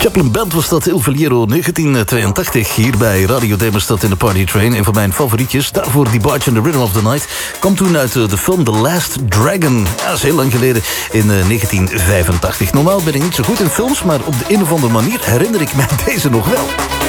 Chaplin Band was dat, Il Faliero 1982. Hier bij Radio Demerstad in de Party Train. Een van mijn favorietjes. Daarvoor Die Barge and the Rhythm of the Night. Komt toen uit de film The Last Dragon. Ja, dat is heel lang geleden. In 1985. Normaal ben ik niet zo goed in films. Maar op de een of andere manier herinner ik mij deze nog wel.